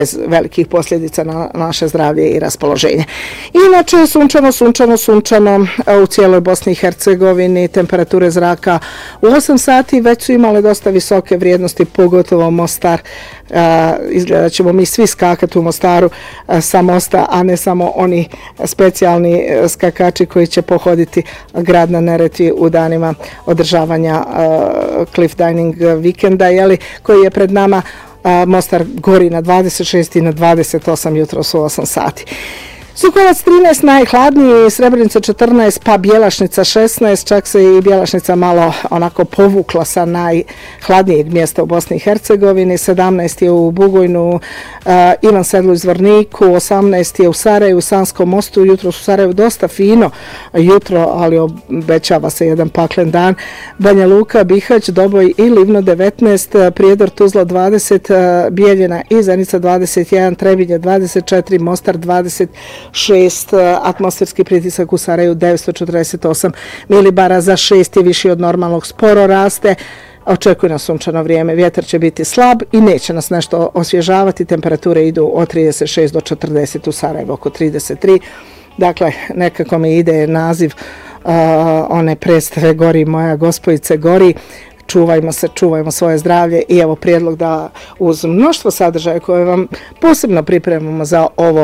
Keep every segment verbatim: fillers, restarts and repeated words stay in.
bez velikih posljedica na naše zdravlje i raspoloženje. Inače, sunčano, sunčano, sunčano u cijeloj Bosni i Hercegovini, temperature zraka u osam sati već su imale dosta visoke vrijednosti, pogotovo Mostar. Uh, izgleda ćemo mi svi skakati u Mostaru uh, sa mosta, a ne samo oni specijalni uh, skakači koji će pohoditi grad na Neretvi u danima održavanja uh, Cliff Dining vikenda, jeli, koji je pred nama. Uh, Mostar gori na dvadeset šest i na dvadeset osam jutro su osam sati. Sukovac trinaest najhladniji, Srebrenica četrnaest, pa Bjelašnica šesnaest, čak se i Bjelašnica malo onako povukla sa najhladnijeg mjesta u Bosni i Hercegovini, sedamnaest je u Bugojnu, uh, Ivan Sedlo u Zvorniku, osamnaest je u Sarajevu, u Sanskom mostu, jutro su u Sarajevu dosta fino jutro, ali obećava se jedan paklen dan. Banja Luka, Bihać, Doboj i Livno devetnaest, Prijedor, Tuzla dvadeset, Bijeljina i Zenica dvadeset jedan, Trebinje dvadeset četiri, Mostar dvadeset šest, atmosferski pritisak u Sarajevu devetsto četrdeset osam milibara, za šest je viši od normalnog, sporo raste. Očekuje nas sunčano vrijeme, vjetar će biti slab i neće nas nešto osvježavati, temperature idu od trideset šest do četrdeset, u Sarajevu oko trideset tri. Dakle, nekako mi ide naziv uh, one predstave Gori moja gospojice gori. Čuvajmo se, čuvajmo svoje zdravlje i evo prijedlog da uz mnoštvo sadržaja koje vam posebno pripremamo za ovo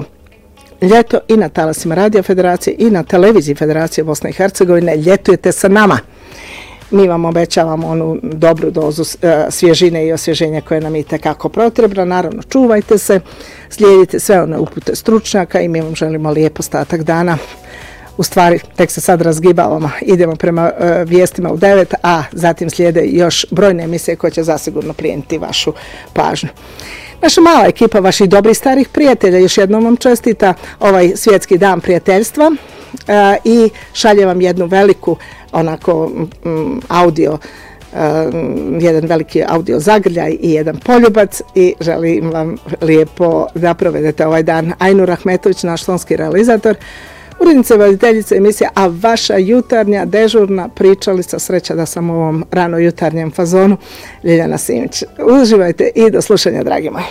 ljeto i na talasima Radio Federacije i na televiziji Federacije Bosne i Hercegovine, ljetujete sa nama. Mi vam obećavamo onu dobru dozu svježine i osvježenja koje nam je itekako potrebna. Naravno, čuvajte se, slijedite sve one upute stručnjaka i mi vam želimo lijep ostatak dana. U stvari, tek se sad razgibavamo, idemo prema uh, vijestima u devet, a zatim slijede još brojne emisije koje će zasigurno plijeniti vašu pažnju. Naša mala ekipa vaših dobrih starih prijatelja još jednom vam čestita ovaj svjetski dan prijateljstva uh, i šalje vam jednu veliku onako um, audio, uh, jedan veliki audio zagrljaj i jedan poljubac i želim vam lijepo da provedete ovaj dan. Ajnur Ahmetović, naš tonski realizator, urednica i voditeljica emisija, a vaša jutarnja dežurna pričalica, sreća da sam u ovom rano jutarnjem fazonu, Ljiljana Simić. Uživajte i do slušanja, dragi moji.